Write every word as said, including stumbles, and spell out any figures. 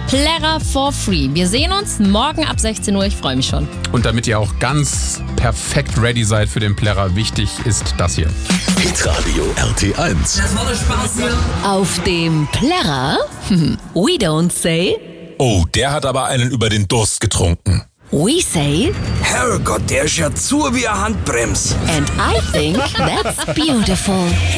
Plärrer for free. Wir sehen uns morgen ab sechzehn Uhr. Ich freue mich schon. Und damit ihr auch ganz perfekt ready seid für den Plärrer, wichtig ist das hier. Hitradio R T eins. Das war der Spaß hier. Auf dem Plärrer, we don't say, Oh, der hat aber einen über den Durst getrunken. we say, Herrgott, der ist ja zu wie eine Handbrems. and I think that's beautiful.